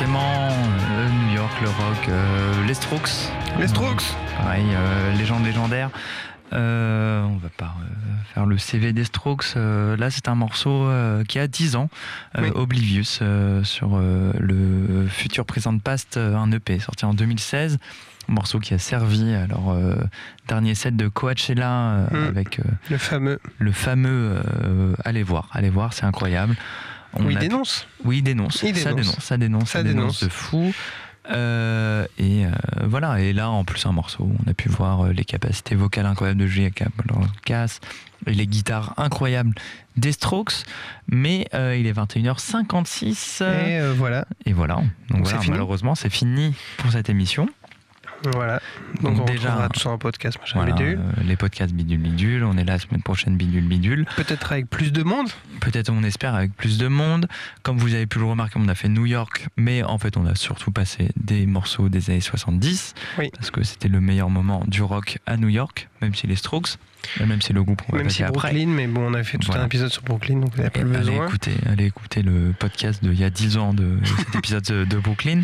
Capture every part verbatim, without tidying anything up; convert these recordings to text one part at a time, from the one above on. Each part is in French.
forcément, euh, New York, le rock, euh, les Strokes. Les Strokes euh, Pareil, euh, légende légendaire. Euh, on va pas euh, faire le C V des Strokes. Euh, là, c'est un morceau euh, qui a dix ans, euh, oui. Oblivious, euh, sur euh, le Future Present Past, euh, un E P sorti en deux mille seize. Un morceau qui a servi à leur euh, dernier set de Coachella euh, mmh. avec euh, le fameux. Le fameux euh, allez voir, allez voir, c'est incroyable. On oui, il dénonce. Oui, il dénonce. Il ça dénonce. dénonce. Ça dénonce. Ça, ça dénonce. dénonce de fou. Euh, et euh, voilà, et là en plus un morceau, on a pu voir les capacités vocales incroyables de Julia Cass et les guitares incroyables des Strokes, mais euh, il est vingt et une heures cinquante-six et euh, voilà et voilà, donc, donc voilà, c'est malheureusement c'est fini pour cette émission. Voilà, donc, donc on déjà, retrouvera tout ça en podcast, machin voilà, bidule. Euh, les podcasts bidule bidule, on est là la semaine prochaine bidule bidule. Peut-être avec plus de monde. Peut-être, on espère, avec plus de monde. Comme vous avez pu le remarquer, on a fait New York, mais en fait on a surtout passé des morceaux des années soixante-dix, oui. parce que c'était le meilleur moment du rock à New York, même si les Strokes, même si le groupe on va même si après. Brooklyn, mais bon, on a fait tout voilà. un épisode sur Brooklyn, donc vous n'avez pas le besoin. Allez écouter, allez écouter le podcast d'il y a dix ans de cet épisode de Brooklyn.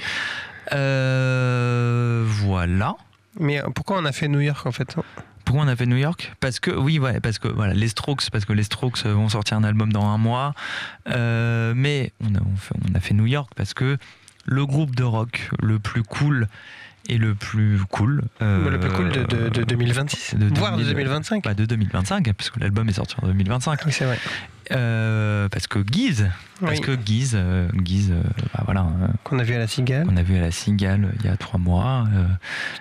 Euh, voilà. Mais pourquoi on a fait New York en fait ? Pourquoi on a fait New York ? Parce que oui, ouais, parce que voilà, les Strokes, parce que les Strokes vont sortir un album dans un mois. Euh, mais on a, on, fait, on a fait New York parce que le groupe de rock le plus cool et le plus cool, euh, le plus cool de, de, de deux mille vingt-six, de voire de deux mille vingt-cinq. Bah de deux mille vingt-cinq, parce que l'album est sorti en deux mille vingt-cinq. Oui, c'est vrai. Euh, parce que Guise, parce oui. que Guise, euh, Guise, euh, bah voilà, euh, qu'on a vu à la Cigale, qu'on a vu à la Cigale il y a trois mois. Euh,